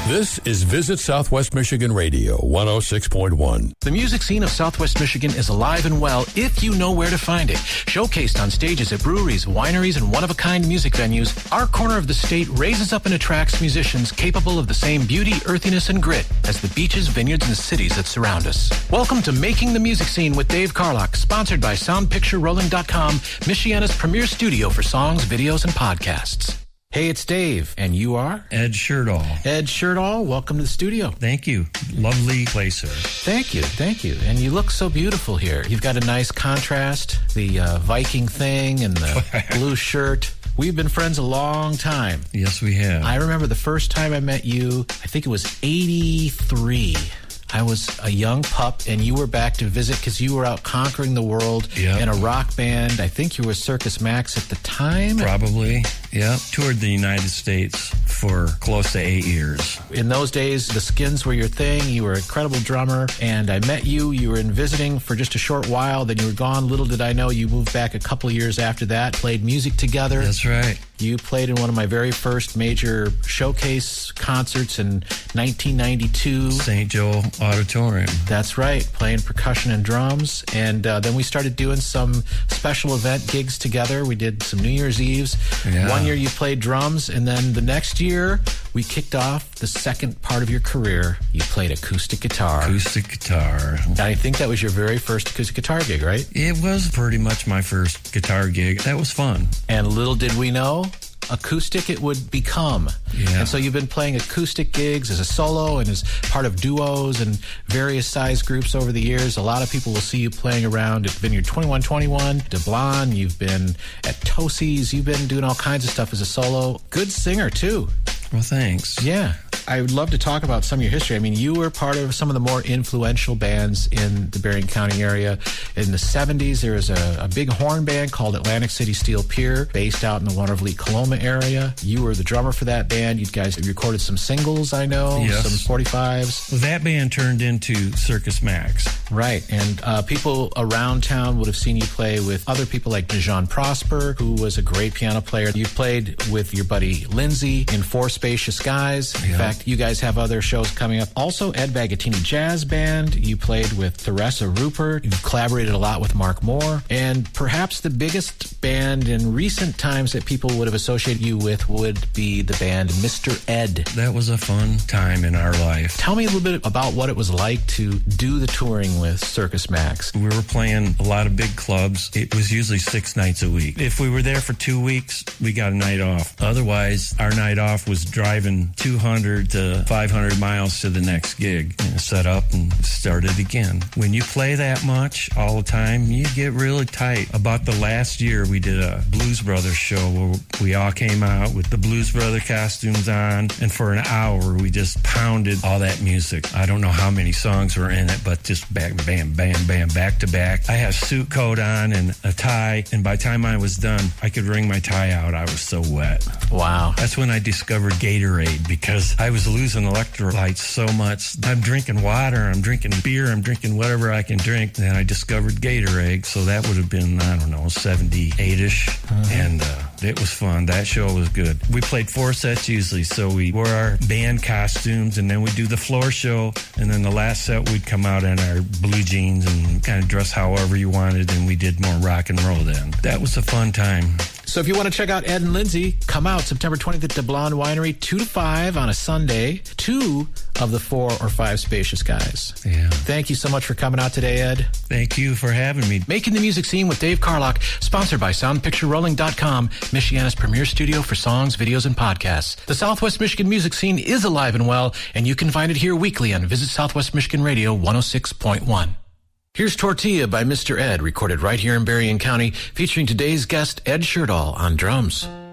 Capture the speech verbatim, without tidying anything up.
This is Visit Southwest Michigan Radio, one oh six point one. The music scene of Southwest Michigan is alive and well if you know where to find it. Showcased on stages at breweries, wineries, and one-of-a-kind music venues, our corner of the state raises up and attracts musicians capable of the same beauty, earthiness, and grit as the beaches, vineyards, and cities that surround us. Welcome to Making the Music Scene with Dave Carlock, sponsored by sound picture rolling dot com, Michiana's premier studio for songs, videos, and podcasts. Hey, it's Dave, and you are? Ed Sherdahl. Ed Sherdahl, welcome to the studio. Thank you. Lovely place here. Thank you, thank you. And you look so beautiful here. You've got a nice contrast, the uh, Viking thing and the blue shirt. We've been friends a long time. Yes, we have. I remember the first time I met you, I think it was eighty-three. I was a young pup, and you were back to visit because you were out conquering the world yep. in a rock band. I think you were Circus Max at the time. Probably, yeah. Toured the United States for close to eight years. In those days, the Skins were your thing. You were an incredible drummer, and I met you. You were in visiting for just a short while. Then you were gone. Little did I know you moved back a couple of years after that, played music together. That's right. You played in one of my very first major showcase concerts in nineteen ninety-two. Saint Joe Auditorium. That's right, playing percussion and drums. And uh, then we started doing some special event gigs together. We did some New Year's Eves. Yeah. One year you played drums, and then the next year we kicked off the second part of your career. You played acoustic guitar. Acoustic guitar. I think that was your very first acoustic guitar gig, right? It was pretty much my first guitar gig. That was fun. And little did we know, acoustic it would become. Yeah. And so you've been playing acoustic gigs as a solo and as part of duos and various size groups over the years. A lot of people will see you playing around at Vineyard twenty-one twenty-one, DeBlon. You've been at Tosi's. You've been doing all kinds of stuff as a solo. Good singer, too. Well, thanks. Yeah. I would love to talk about some of your history. I mean, you were part of some of the more influential bands in the Berrien County area. In the seventies, there was a, a big horn band called Atlantic City Steel Pier, based out in the Watervliet-Coloma area. You were the drummer for that band. You guys recorded some singles, I know, yes. some forty-fives. Well, that band turned into Circus Max. Right, and uh, people around town would have seen you play with other people like Dejan Prosper, who was a great piano player. You played with your buddy Lindsay in Four Spacious Skies. In yep. fact, you guys have other shows coming up. Also, Ed Bagatini Jazz Band. You played with Theresa Rupert. You've collaborated a lot with Mark Moore. And perhaps the biggest band in recent times that people would have associated you with would be the band Mister Ed. That was a fun time in our life. Tell me a little bit about what it was like to do the touring with Circus Max. We were playing a lot of big clubs. It was usually six nights a week. If we were there for two weeks, we got a night off. Otherwise, our night off was driving two hundred to five hundred miles to the next gig and set up and start it again. When you play that much all the time, you get really tight. About the last year, we did a Blues Brothers show where we all came out with the Blues Brother costumes on, and for an hour, we just pounded all that music. I don't know how many songs were in it, but just back, bam, bam, bam, back to back. I had a suit coat on and a tie, and by the time I was done, I could wring my tie out. I was so wet. Wow. That's when I discovered Gatorade, because I was losing electrolytes so much. I'm drinking water, I'm drinking beer, I'm drinking whatever I can drink. And I discovered Gatorade, so that would have been, I don't know, seventy-eight-ish. Uh-huh. And uh, it was fun. That show was good. We played four sets usually, so we wore our band costumes, and then we'd do the floor show, and then the last set we'd come out in our blue jeans and kind of dress however you wanted, and we did more rock and roll then. That was a fun time. So if you want to check out Ed and Lindsay, come out September twentieth at DeBlon Winery, two to five on a Sunday, two of the four or five Spacious Guys. Yeah. Thank you so much for coming out today, Ed. Thank you for having me. Making the Music Scene with Dave Carlock, sponsored by sound picture rolling dot com, Michiana's premier studio for songs, videos, and podcasts. The Southwest Michigan music scene is alive and well, and you can find it here weekly on Visit Southwest Michigan Radio one oh six point one. Here's Tortilla by Mister Ed, recorded right here in Berrien County, featuring today's guest, Ed Sherdahl, on drums.